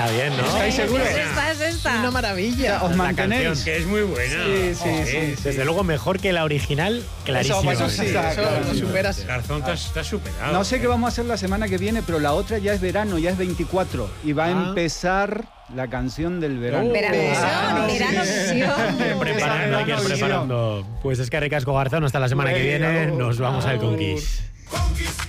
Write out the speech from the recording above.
Está bien, ¿no? ¿Estáis seguros? Es esta. Una maravilla. ¿Os mantenéis? Que es muy buena. Sí. Desde luego mejor que la original, clarísimo. Eso sí, eso lo superas. Garzón está superado. No sé qué vamos a hacer la semana que viene, pero la otra ya es verano, ya es 24. Y va a empezar la canción del verano. Verano-visión. Preparando, hay que ir preparando. Pues es que ricasco Garzón, hasta la semana que viene. Nos vamos al Conquist.